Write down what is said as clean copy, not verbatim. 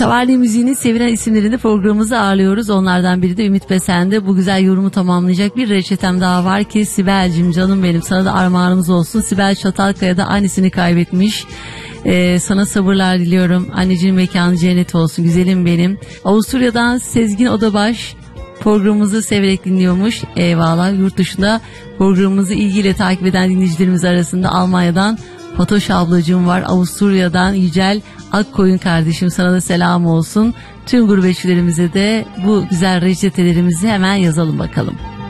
Kavalli müziğinin sevilen isimlerini programımıza ağırlıyoruz. Onlardan biri de Ümit Besen'de. Bu güzel yorumu tamamlayacak bir reçetem daha var ki Sibel'cim canım benim, sana da armağanımız olsun. Sibel Çatalkaya'da annesini kaybetmiş. Sana sabırlar diliyorum. Anneciğin mekanı cennet olsun güzelim benim. Avusturya'dan Sezgin Odabaş programımızı severek dinliyormuş. Eyvallah. Yurt dışında programımızı ilgiyle takip eden dinleyicilerimiz arasında Almanya'dan Fatoş ablacığım var. Avusturya'dan Yücel Akkoyun kardeşim, sana da selam olsun. Tüm gurbetçilerimize de bu güzel reçetelerimizi hemen yazalım bakalım.